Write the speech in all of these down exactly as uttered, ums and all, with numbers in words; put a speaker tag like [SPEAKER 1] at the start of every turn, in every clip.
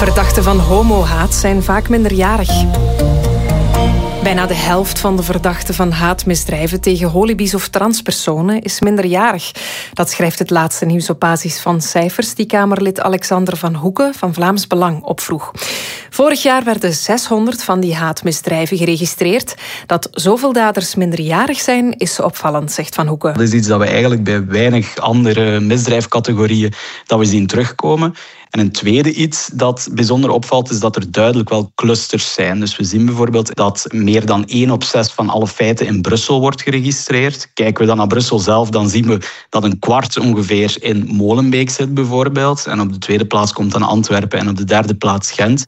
[SPEAKER 1] Verdachten van homohaat zijn vaak minderjarig. Bijna de helft van de verdachten van haatmisdrijven tegen holibies of transpersonen is minderjarig. Dat schrijft het laatste nieuws op basis van cijfers die Kamerlid Alexander van Hoeken van Vlaams Belang opvroeg. Vorig jaar werden zeshonderd van die haatmisdrijven geregistreerd. Dat zoveel daders minderjarig zijn, is opvallend, zegt Van Hoeken.
[SPEAKER 2] Dat is iets dat we eigenlijk bij weinig andere misdrijfcategorieën dat we zien terugkomen. En een tweede iets dat bijzonder opvalt, is dat er duidelijk wel clusters zijn. Dus we zien bijvoorbeeld dat meer dan één op zes van alle feiten in Brussel wordt geregistreerd. Kijken we dan naar Brussel zelf, dan zien we dat een kwart ongeveer in Molenbeek zit bijvoorbeeld. En op de tweede plaats komt dan Antwerpen en op de derde plaats Gent.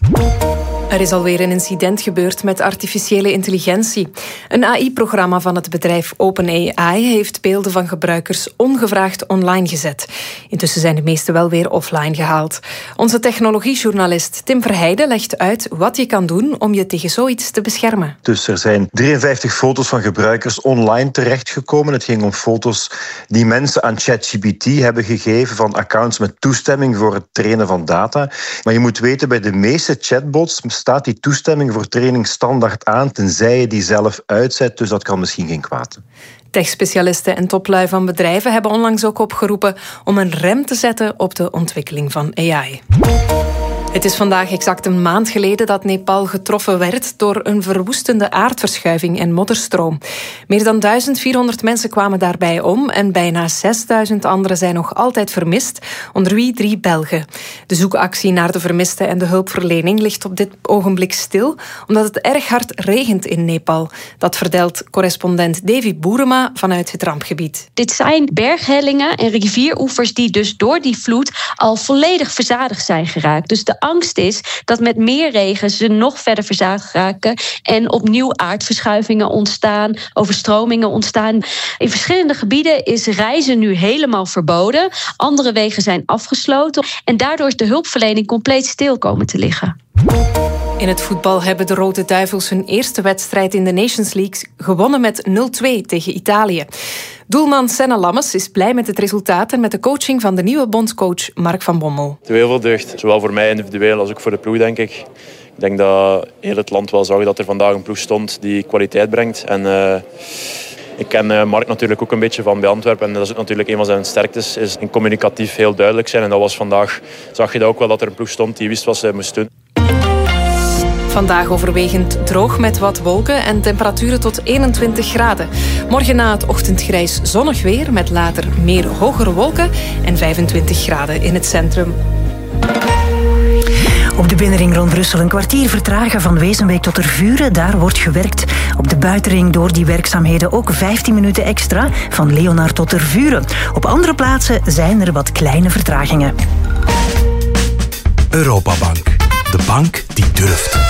[SPEAKER 1] Er is alweer een incident gebeurd met artificiële intelligentie. Een A I-programma van het bedrijf OpenAI heeft beelden van gebruikers ongevraagd online gezet. Intussen zijn de meeste wel weer offline gehaald. Onze technologiejournalist Tim Verheijden legt uit wat je kan doen om je tegen zoiets te beschermen.
[SPEAKER 3] Dus er zijn drieënvijftig foto's van gebruikers online terechtgekomen. Het ging om foto's die mensen aan ChatGPT hebben gegeven van accounts met toestemming voor het trainen van data. Maar je moet weten, bij de meeste chatbots staat die toestemming voor training standaard aan, tenzij je die zelf uitzet, dus dat kan misschien geen kwaad.
[SPEAKER 1] Techspecialisten en toplui van bedrijven hebben onlangs ook opgeroepen om een rem te zetten op de ontwikkeling van A I. Het is vandaag exact een maand geleden dat Nepal getroffen werd door een verwoestende aardverschuiving en modderstroom. Meer dan duizend vierhonderd mensen kwamen daarbij om en bijna zesduizend anderen zijn nog altijd vermist, onder wie drie Belgen. De zoekactie naar de vermisten en de hulpverlening ligt op dit ogenblik stil, omdat het erg hard regent in Nepal. Dat vertelt correspondent Davy Boerema vanuit het rampgebied.
[SPEAKER 4] Dit zijn berghellingen en rivieroevers die dus door die vloed al volledig verzadigd zijn geraakt. Dus de angst is dat met meer regen ze nog verder verzadigd raken en opnieuw aardverschuivingen ontstaan, overstromingen ontstaan. In verschillende gebieden is reizen nu helemaal verboden. Andere wegen zijn afgesloten en daardoor is de hulpverlening compleet stil komen te liggen.
[SPEAKER 1] In het voetbal hebben de Rode Duivels hun eerste wedstrijd in de Nations League gewonnen met nul twee tegen Italië. Doelman Senne Lammes is blij met het resultaat en met de coaching van de nieuwe bondscoach Mark van Bommel.
[SPEAKER 5] Het heel veel deugd, zowel voor mij individueel als ook voor de ploeg, denk ik. Ik denk dat heel het land wel zag dat er vandaag een ploeg stond die kwaliteit brengt. En uh, ik ken uh, Mark natuurlijk ook een beetje van bij Antwerpen. En dat is ook natuurlijk een van zijn sterktes, is in communicatief heel duidelijk zijn. En dat was vandaag, zag je dat ook wel, dat er een ploeg stond die wist wat ze moest doen.
[SPEAKER 1] Vandaag overwegend droog met wat wolken en temperaturen tot eenentwintig graden. Morgen na het ochtendgrijs zonnig weer met later meer hogere wolken en vijfentwintig graden in het centrum.
[SPEAKER 6] Op de binnenring rond Brussel een kwartier vertragen van Wezenbeek tot Tervuren. Daar wordt gewerkt. Op de buitenring door die werkzaamheden ook vijftien minuten extra van Leonard tot Tervuren. Op andere plaatsen zijn er wat kleine vertragingen.
[SPEAKER 7] Europabank. De bank die durft.